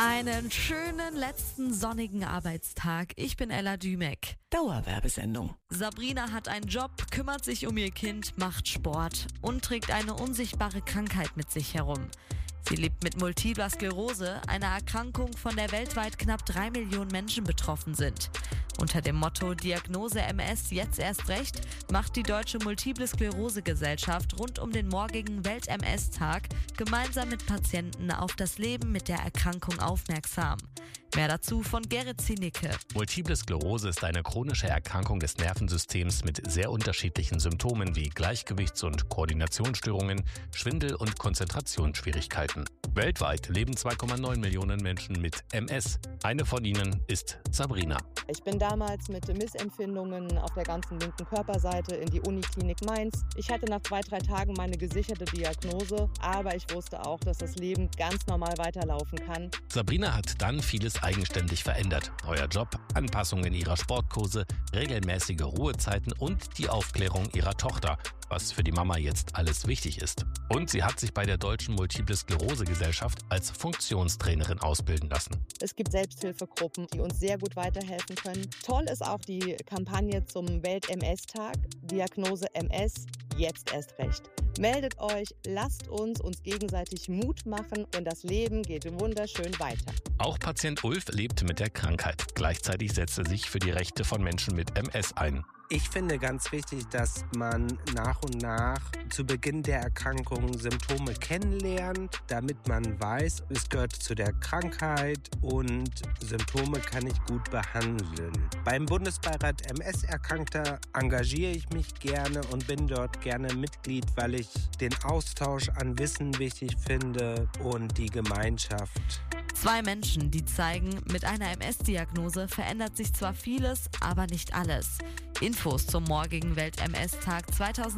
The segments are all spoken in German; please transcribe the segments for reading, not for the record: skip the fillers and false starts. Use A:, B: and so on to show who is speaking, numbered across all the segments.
A: Einen schönen letzten sonnigen Arbeitstag. Ich bin Ella Dümek.
B: Dauerwerbesendung.
A: Sabrina hat einen Job, kümmert sich um ihr Kind, macht Sport und trägt eine unsichtbare Krankheit mit sich herum. Sie lebt mit Multipler Sklerose, einer Erkrankung, von der weltweit knapp 3 Millionen Menschen betroffen sind. Unter dem Motto Diagnose MS jetzt erst recht macht die Deutsche Multiple Sklerose Gesellschaft rund um den morgigen Welt-MS-Tag gemeinsam mit Patienten auf das Leben mit der Erkrankung aufmerksam. Mehr dazu von Gerrit Zienicke.
C: Multiple Sklerose ist eine chronische Erkrankung des Nervensystems mit sehr unterschiedlichen Symptomen wie Gleichgewichts- und Koordinationsstörungen, Schwindel und Konzentrationsschwierigkeiten. Weltweit leben 2,9 Millionen Menschen mit MS. Eine von ihnen ist Sabrina.
D: Ich bin damals mit Missempfindungen auf der ganzen linken Körperseite in die Uniklinik Mainz. Ich hatte nach 2-3 Tagen meine gesicherte Diagnose, aber ich wusste auch, dass das Leben ganz normal weiterlaufen kann.
C: Sabrina hat dann vieles eigenständig verändert. Neuer Job, Anpassungen ihrer Sportkurse, regelmäßige Ruhezeiten und die Aufklärung ihrer Tochter, was für die Mama jetzt alles wichtig ist. Und sie hat sich bei der Deutschen Multiple Sklerose Gesellschaft als Funktionstrainerin ausbilden lassen.
D: Es gibt Selbsthilfegruppen, die uns sehr gut weiterhelfen können. Toll ist auch die Kampagne zum Welt-MS-Tag, Diagnose MS, jetzt erst recht. Meldet euch, lasst uns gegenseitig Mut machen, denn das Leben geht wunderschön weiter.
C: Auch Patient Ulf lebt mit der Krankheit. Gleichzeitig setzt er sich für die Rechte von Menschen mit MS ein.
E: Ich finde ganz wichtig, dass man nach und nach zu Beginn der Erkrankung Symptome kennenlernt, damit man weiß, es gehört zu der Krankheit und Symptome kann ich gut behandeln. Beim Bundesbeirat MS-Erkrankter engagiere ich mich gerne und bin dort gerne Mitglied, weil ich den Austausch an Wissen wichtig finde und die Gemeinschaft.
A: 2 Menschen, die zeigen, mit einer MS-Diagnose verändert sich zwar vieles, aber nicht alles. Infos zum morgigen Welt-MS-Tag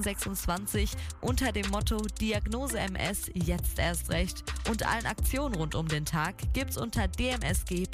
A: 2026 unter dem Motto Diagnose MS jetzt erst recht und allen Aktionen rund um den Tag gibt's unter dmsg.de.